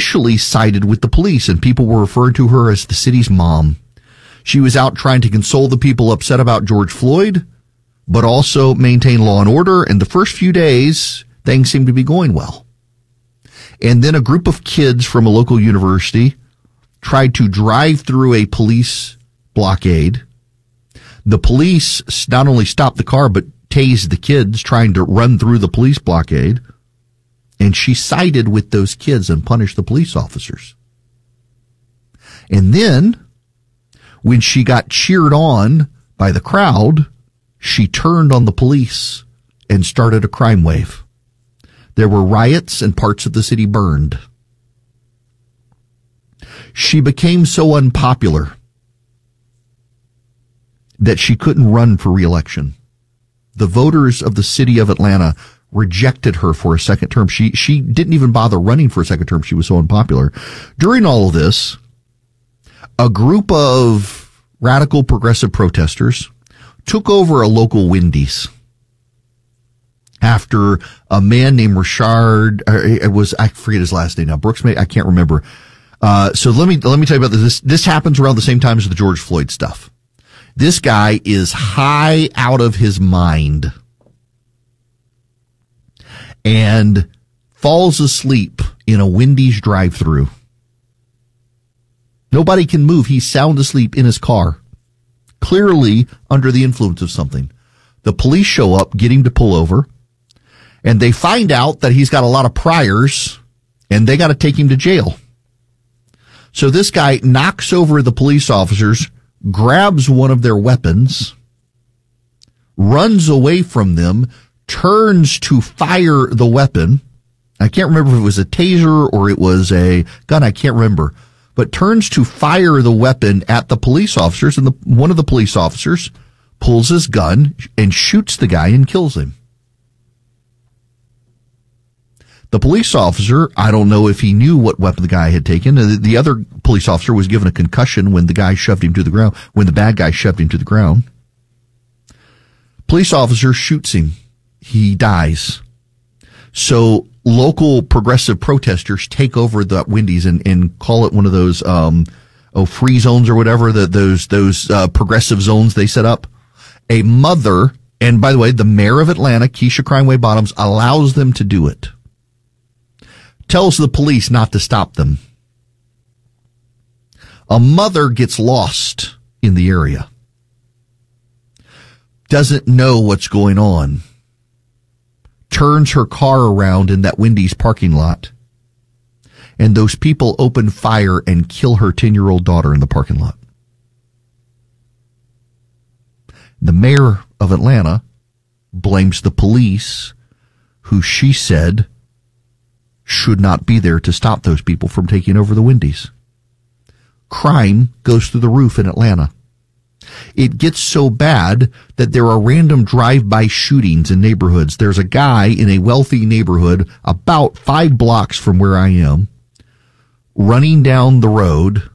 initially sided with the police, and people were referring to her as the city's mom. She was out trying to console the people upset about George Floyd, but also maintain law and order. And the first few days, things seemed to be going well. And then a group of kids from a local university tried to drive through a police blockade. The police not only stopped the car, but tased the kids trying to run through the police blockade. And she sided with those kids and punished the police officers. And then, when she got cheered on by the crowd, she turned on the police and started a crime wave. There were riots and parts of the city burned. She became so unpopular that she couldn't run for re-election. The voters of the city of Atlanta rejected her for a second term. She didn't even bother running for a second term. She was so unpopular. During all of this, a group of radical progressive protesters took over a local Wendy's after a man named Rashard, I forget his last name now, Brooks, I can't remember. So let me tell you about this. This happens around the same time as the George Floyd stuff. This guy is high out of his mind and falls asleep in a Wendy's drive-thru. Nobody can move. He's sound asleep in his car, clearly under the influence of something. The police show up, get him to pull over, and they find out that he's got a lot of priors, and they got to take him to jail. So this guy knocks over the police officers, grabs one of their weapons, runs away from them, turns to fire the weapon. I can't remember if it was a taser or it was a gun. I can't remember. But turns to fire the weapon at the police officers, and one of the police officers pulls his gun and shoots the guy and kills him. The police officer, I don't know if he knew what weapon the guy had taken. The other police officer was given a concussion when the guy shoved him to the ground, when the bad guy shoved him to the ground. Police officer shoots him. He dies. So local progressive protesters take over the Wendy's and call it one of those free zones or whatever, those progressive zones they set up. A mother, and by the way, the mayor of Atlanta, Keisha Crimeway Bottoms, allows them to do it. Tells the police not to stop them. A mother gets lost in the area. Doesn't know what's going on. Turns her car around in that Wendy's parking lot. And those people open fire and kill her 10-year-old daughter in the parking lot. The mayor of Atlanta blames the police, who she said should not be there to stop those people from taking over the Wendy's. Crime goes through the roof in Atlanta. It gets so bad that there are random drive-by shootings in neighborhoods. There's a guy in a wealthy neighborhood about 5 blocks from where I am, running down the road,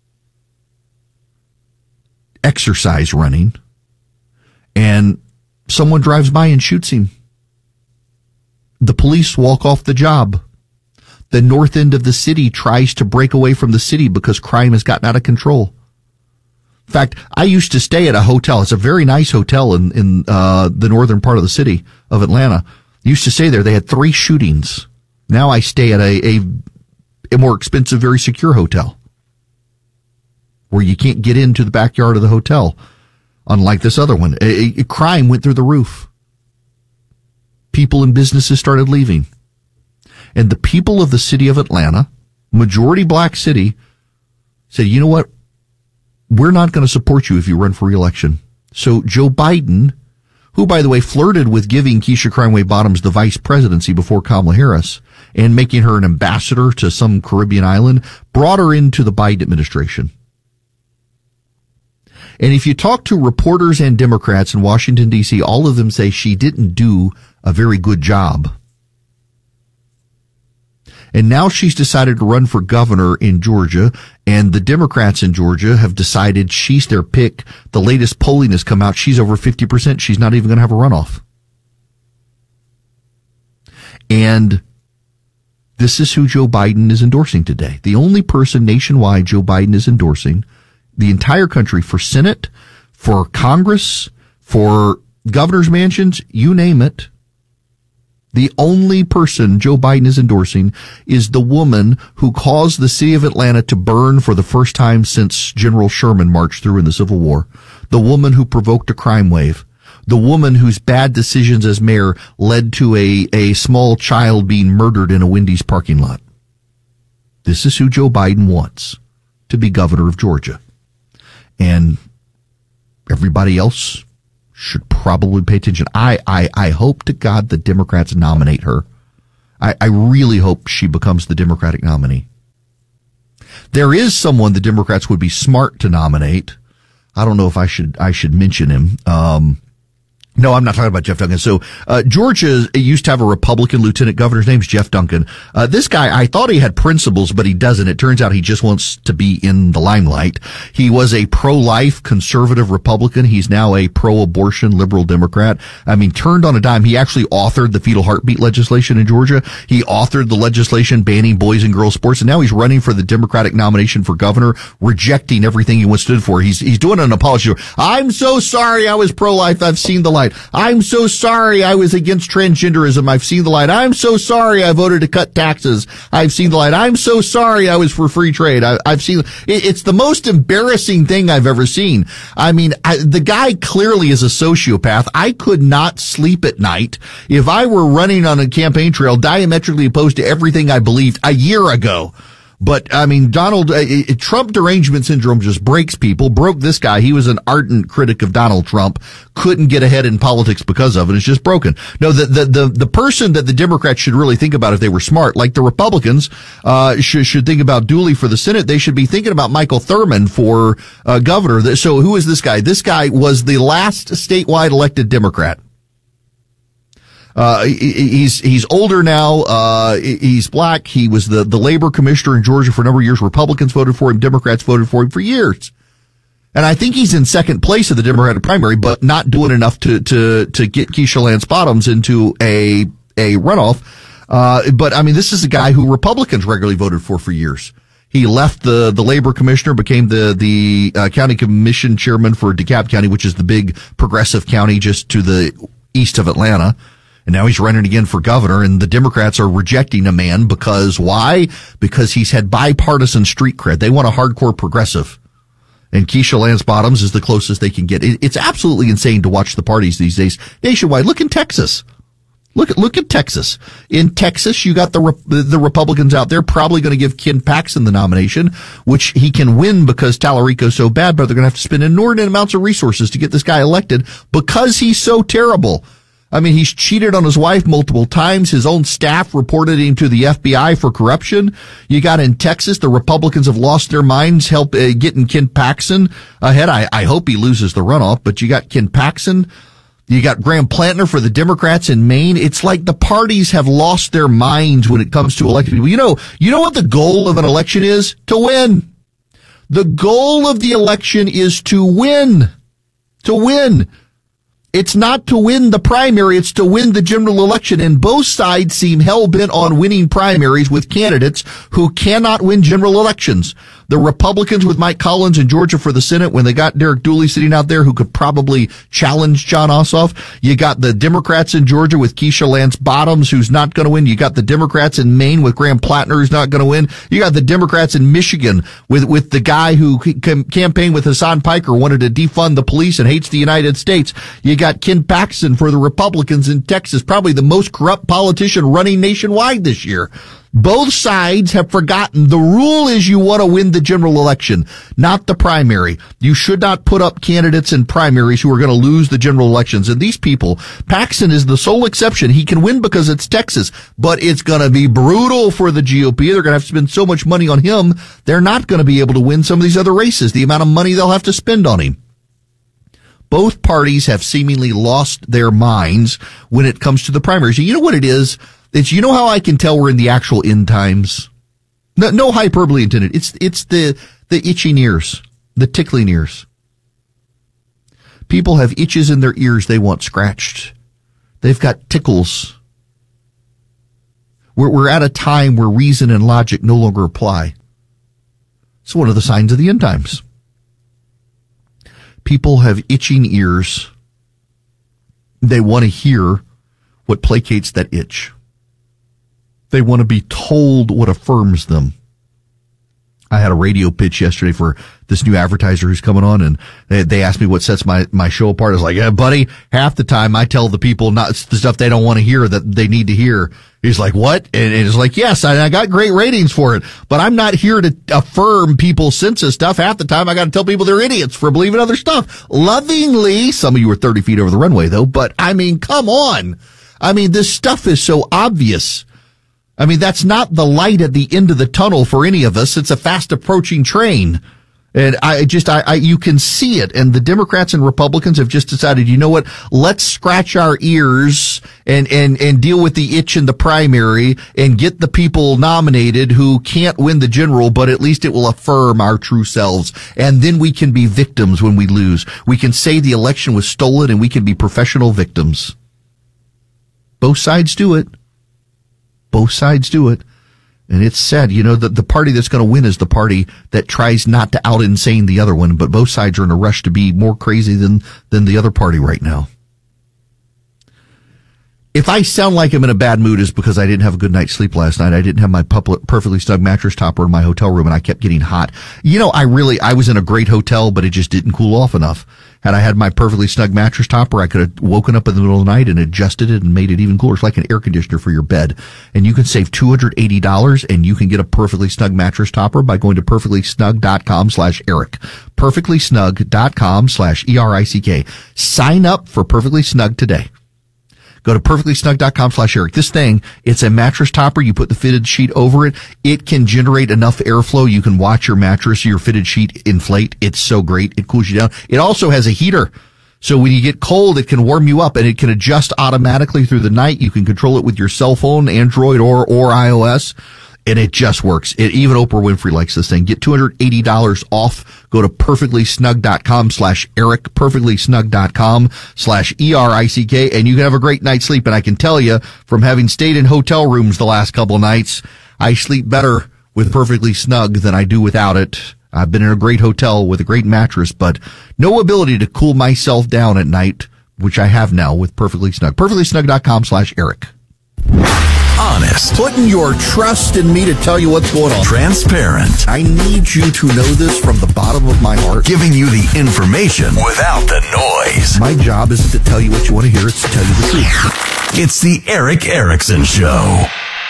exercise running, and someone drives by and shoots him. The police walk off the job. The north end of the city tries to break away from the city because crime has gotten out of control. In fact, I used to stay at a hotel. It's a very nice hotel in the northern part of the city of Atlanta. I used to stay there. They had 3 shootings. Now I stay at a more expensive, very secure hotel where you can't get into the backyard of the hotel, unlike this other one. Crime went through the roof. People and businesses started leaving. And the people of the city of Atlanta, majority black city, said, you know what? We're not going to support you if you run for re-election. So Joe Biden, who, by the way, flirted with giving Keisha Crimeway Bottoms the vice presidency before Kamala Harris and making her an ambassador to some Caribbean island, brought her into the Biden administration. And if you talk to reporters and Democrats in Washington, D.C., all of them say she didn't do a very good job. And now she's decided to run for governor in Georgia, and the Democrats in Georgia have decided she's their pick. The latest polling has come out. She's over 50%. She's not even going to have a runoff. And This is who Joe Biden is endorsing today. The only person nationwide Joe Biden is endorsing, the entire country, for Senate, for Congress, for governor's mansions, you name it. The only person Joe Biden is endorsing is the woman who caused the city of Atlanta to burn for the first time since General Sherman marched through in the Civil War. The woman who provoked a crime wave. The woman whose bad decisions as mayor led to a small child being murdered in a Wendy's parking lot. This is who Joe Biden wants to be governor of Georgia. And everybody else should probably pay attention. I hope to God the Democrats nominate her. I really hope she becomes the Democratic nominee. There is someone the Democrats would be smart to nominate. I don't know if I should mention him. No, I'm not talking about Jeff Duncan. So, Georgia used to have a Republican lieutenant governor. His name's Jeff Duncan. This guy, I thought he had principles, but he doesn't. It turns out he just wants to be in the limelight. He was a pro-life conservative Republican. He's now a pro-abortion liberal Democrat. I mean, turned on a dime. He actually authored the fetal heartbeat legislation in Georgia. He authored the legislation banning boys and girls sports. And now he's running for the Democratic nomination for governor, rejecting everything he once stood for. He's doing an apology. I'm so sorry I was pro-life. I've seen the light. I'm so sorry I was against transgenderism. I've seen the light. I'm so sorry I voted to cut taxes. I've seen the light. I'm so sorry I was for free trade. I've seen it's the most embarrassing thing I've ever seen. I mean, the guy clearly is a sociopath. I could not sleep at night if I were running on a campaign trail diametrically opposed to everything I believed a year ago. But, I mean, Trump derangement syndrome just breaks people. Broke this guy. He was an ardent critic of Donald Trump. Couldn't get ahead in politics because of it. It's just broken. No, the person that the Democrats should really think about if they were smart, like the Republicans, should think about Dooley for the Senate. They should be thinking about Michael Thurmond for, governor. So who is this guy? This guy was the last statewide elected Democrat. He's older now. He's black. He was the labor commissioner in Georgia for a number of years. Republicans voted for him. Democrats voted for him for years. And I think he's in second place of the Democratic primary, but not doing enough to get Keisha Lance Bottoms into a runoff. But I mean, this is a guy who Republicans regularly voted for years. He left the labor commissioner, became the county commission chairman for DeKalb County, which is the big progressive county just to the east of Atlanta. And now he's running again for governor, and the Democrats are rejecting a man because why? Because he's had bipartisan street cred. They want a hardcore progressive. And Keisha Lance Bottoms is the closest they can get. It's absolutely insane to watch the parties these days nationwide. Look in Texas. Look at Texas. In Texas, you got the Republicans out there probably going to give Ken Paxton the nomination, which he can win because Tallarico's so bad, but they're going to have to spend inordinate amounts of resources to get this guy elected because he's so terrible. I mean, he's cheated on his wife multiple times. His own staff reported him to the FBI for corruption. You got in Texas, the Republicans have lost their minds getting Ken Paxton ahead. I hope he loses the runoff, but you got Ken Paxton. You got Graham Plantner for the Democrats in Maine. It's like the parties have lost their minds when it comes to elected people. You know what the goal of an election is? To win. The goal of the election is to win. To win. It's not to win the primary, it's to win the general election. And both sides seem hell-bent on winning primaries with candidates who cannot win general elections. The Republicans with Mike Collins in Georgia for the Senate, when they got Derek Dooley sitting out there who could probably challenge Jon Ossoff. You got the Democrats in Georgia with Keisha Lance Bottoms, who's not going to win. You got the Democrats in Maine with Graham Plantner, who's not going to win. You got the Democrats in Michigan with the guy who campaigned with Hassan Piker, wanted to defund the police and hates the United States. You got Ken Paxton for the Republicans in Texas, probably the most corrupt politician running nationwide this year. Both sides have forgotten the rule is you want to win the general election, not the primary. You should not put up candidates in primaries who are going to lose the general elections. And these people, Paxton is the sole exception. He can win because it's Texas, but it's going to be brutal for the GOP. They're going to have to spend so much money on him. They're not going to be able to win some of these other races, the amount of money they'll have to spend on him. Both parties have seemingly lost their minds when it comes to the primaries. You know what it is? You know how I can tell we're in the actual end times? No hyperbole intended. It's the itching ears, the tickling ears. People have itches in their ears they want scratched. They've got tickles. We're at a time where reason and logic no longer apply. It's one of the signs of the end times. People have itching ears. They want to hear what placates that itch. They want to be told what affirms them. I had a radio pitch yesterday for this new advertiser who's coming on, and they asked me what sets my show apart. I was like, yeah, buddy, half the time I tell the people not the stuff they don't want to hear that they need to hear. He's like, what? And it's like, yes, I got great ratings for it, but I'm not here to affirm people's sense of stuff. Half the time I got to tell people they're idiots for believing other stuff. Lovingly, some of you are 30 feet over the runway though, but I mean, come on. I mean, this stuff is so obvious. I mean, that's not the light at the end of the tunnel for any of us. It's a fast approaching train. And you can see it. And the Democrats and Republicans have just decided, you know what? Let's scratch our ears and deal with the itch in the primary and get the people nominated who can't win the general, but at least it will affirm our true selves. And then we can be victims when we lose. We can say the election was stolen and we can be professional victims. Both sides do it. Both sides do it. And it's sad, you know, that the party that's going to win is the party that tries not to out-insane the other one, but both sides are in a rush to be more crazy than the other party right now. If I sound like I'm in a bad mood, it's because I didn't have a good night's sleep last night. I didn't have my perfectly snug mattress topper in my hotel room, and I kept getting hot. You know, I was in a great hotel, but it just didn't cool off enough. Had I had my perfectly snug mattress topper, I could have woken up in the middle of the night and adjusted it and made it even cooler. It's like an air conditioner for your bed. And you can save $280 and you can get a perfectly snug mattress topper by going to perfectlysnug.com/Eric. perfectlysnug.com/ERICK. Sign up for Perfectly Snug today. Go to perfectlysnug.com/Eric. This thing, it's a mattress topper. You put the fitted sheet over it. It can generate enough airflow. You can watch your mattress, your fitted sheet inflate. It's so great. It cools you down. It also has a heater. So when you get cold, it can warm you up and it can adjust automatically through the night. You can control it with your cell phone, Android or iOS. And it just works. Even Oprah Winfrey likes this thing. Get $280 off. Go to perfectlysnug.com/Eric, perfectlysnug.com/ERICK, and you can have a great night's sleep. And I can tell you, from having stayed in hotel rooms the last couple of nights, I sleep better with Perfectly Snug than I do without it. I've been in a great hotel with a great mattress, but no ability to cool myself down at night, which I have now with Perfectly Snug. perfectlysnug.com/Eric. Honest. Putting your trust in me to tell you what's going on. Transparent. I need you to know this from the bottom of my heart. Giving you the information without the noise. My job isn't to tell you what you want to hear, it's to tell you the truth. It's the Erick Erickson Show.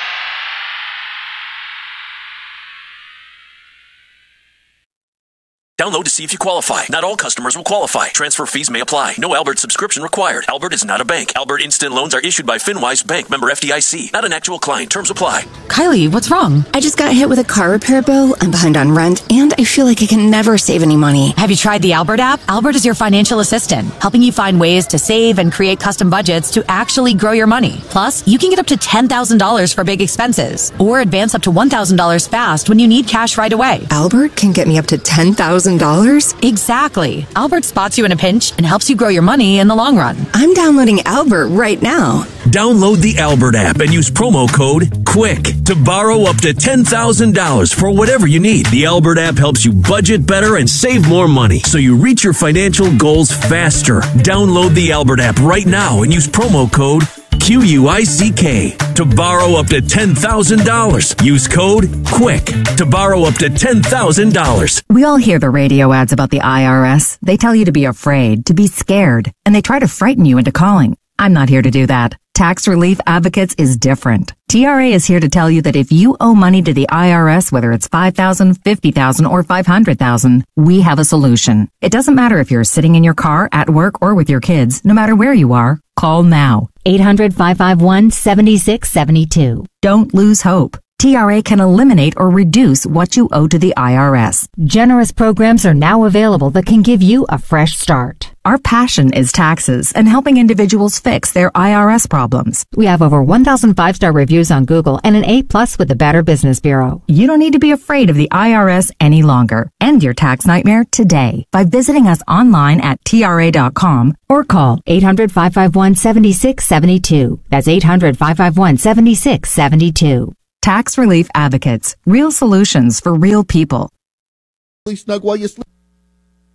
Download to see if you qualify. Not all customers will qualify. Transfer fees may apply. No Albert subscription required. Albert is not a bank. Albert Instant Loans are issued by FinWise Bank, member FDIC. Not an actual client. Terms apply. Kylie, what's wrong? I just got hit with a car repair bill. I'm behind on rent, and I feel like I can never save any money. Have you tried the Albert app? Albert is your financial assistant, helping you find ways to save and create custom budgets to actually grow your money. Plus, you can get up to $10,000 for big expenses, or advance up to $1,000 fast when you need cash right away. Albert can get me up to $10,000? Exactly. Albert spots you in a pinch and helps you grow your money in the long run. I'm downloading Albert right now. Download the Albert app and use promo code QUICK to borrow up to $10,000 for whatever you need. The Albert app helps you budget better and save more money so you reach your financial goals faster. Download the Albert app right now and use promo code QUICK to borrow up to $10,000. Use code QUICK to borrow up to $10,000. We all hear the radio ads about the IRS. They tell you to be afraid, to be scared, and they try to frighten you into calling. I'm not here to do that. Tax Relief Advocates is different. TRA is here to tell you that if you owe money to the IRS, whether it's $5,000, $50,000, or $500,000, we have a solution. It doesn't matter if you're sitting in your car, at work, or with your kids. No matter where you are, call now. 800-551-7672. Don't lose hope. TRA can eliminate or reduce what you owe to the IRS. Generous programs are now available that can give you a fresh start. Our passion is taxes and helping individuals fix their IRS problems. We have over 1,000 5-star reviews on Google and an A+ with the Better Business Bureau. You don't need to be afraid of the IRS any longer. End your tax nightmare today by visiting us online at TRA.com or call 800-551-7672. That's 800-551-7672. Tax Relief Advocates. Real solutions for real people. Snug while you sleep.